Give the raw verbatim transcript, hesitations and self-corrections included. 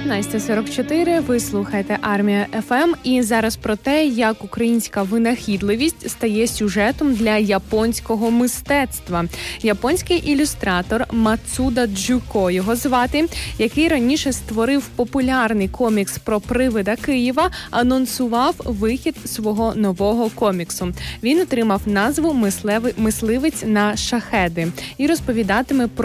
дев'ятнадцята сорок чотири. Ви слухаєте Армія еф ем. І зараз про те, як українська винахідливість стає сюжетом для японського мистецтва. Японський ілюстратор Мацуда Джуко, його звати, який раніше створив популярний комікс про привида Києва, анонсував вихід свого нового коміксу. Він отримав назву «Мисливець на шахеди» і розповідатиме про